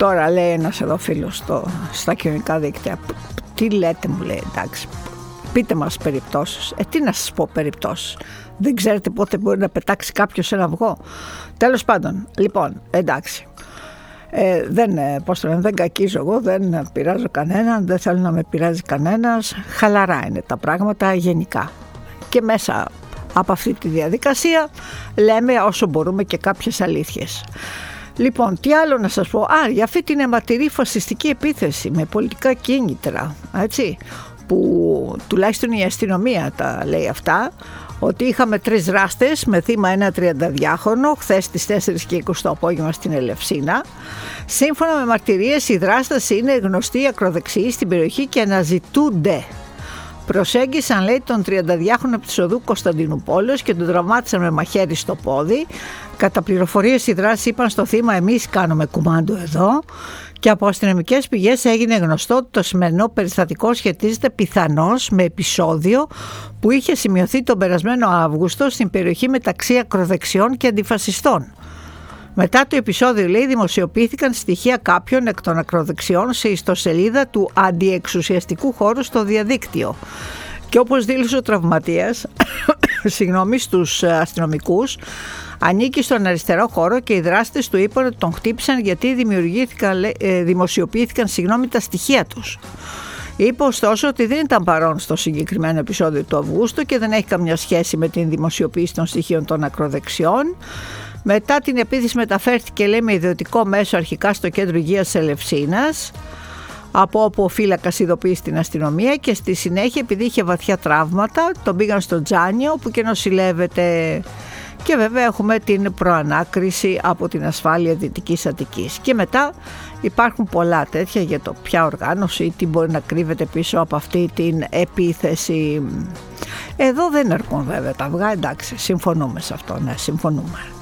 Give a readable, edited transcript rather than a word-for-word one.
Τώρα λέει ένας εδώ φίλος στα κοινωνικά δίκτυα, τι λέτε, μου λέει, εντάξει, πείτε μας περιπτώσεις. Τι να σας πω περιπτώσεις? Δεν ξέρετε πότε μπορεί να πετάξει κάποιος ένα αυγό? Τέλος πάντων, λοιπόν, εντάξει. Δεν κακίζω εγώ, δεν πειράζω κανέναν, δεν θέλω να με πειράζει κανένας. Χαλαρά είναι τα πράγματα γενικά. Και μέσα από αυτή τη διαδικασία λέμε όσο μπορούμε και κάποιες αλήθειες. Λοιπόν, τι άλλο να σας πω? Για αυτή την αιματηρή φασιστική επίθεση με πολιτικά κίνητρα, έτσι, που τουλάχιστον η αστυνομία τα λέει αυτά, ότι είχαμε 3 δράστες με θύμα ένα 32χρονο χθες στις 4:20 το απόγευμα στην Ελευσίνα. Σύμφωνα με μαρτυρίες, οι δράστες είναι γνωστοί ακροδεξιοί στην περιοχή και αναζητούνται. Προσέγγισαν, λέει, τον 32χρονο από της οδού Κωνσταντινούπολης και τον τραυμάτισαν με μαχαίρι στο πόδι. Κατά πληροφορίες, οι δράστες είπαν στο θύμα, εμείς κάνουμε κουμάντο εδώ. Και από αστυνομικές πηγές έγινε γνωστό ότι το σημερινό περιστατικό σχετίζεται πιθανώς με επεισόδιο που είχε σημειωθεί τον περασμένο Αύγουστο στην περιοχή μεταξύ ακροδεξιών και αντιφασιστών. Μετά το επεισόδιο, λέει, δημοσιοποιήθηκαν στοιχεία κάποιων εκ των ακροδεξιών σε ιστοσελίδα του αντιεξουσιαστικού χώρου στο διαδίκτυο. Και όπως δήλωσε ο τραυματίας στους αστυνομικούς, ανήκει στον αριστερό χώρο και οι δράστες του είπαν ότι τον χτύπησαν γιατί δημοσιοποιήθηκαν τα στοιχεία τους. Είπε ωστόσο ότι δεν ήταν παρόν στο συγκεκριμένο επεισόδιο του Αυγούστου και δεν έχει καμιά σχέση με την δημοσιοποίηση των στοιχείων των ακροδεξιών. Μετά την επίθεση μεταφέρθηκε, λέει, με ιδιωτικό μέσο αρχικά στο κέντρο υγείας της Ελευσίνας, από όπου ο φύλακας ειδοποίησε την αστυνομία, και στη συνέχεια, επειδή είχε βαθιά τραύματα, τον πήγαν στο Τζάνιο όπου και νοσηλεύεται. Και βέβαια έχουμε την προανάκριση από την ασφάλεια Δυτικής Αττικής. Και μετά υπάρχουν πολλά τέτοια για το ποια οργάνωση ή τι μπορεί να κρύβεται πίσω από αυτή την επίθεση. Εδώ δεν έρχονται βέβαια τα αυγά, εντάξει, συμφωνούμε σε αυτό, ναι, συμφωνούμε.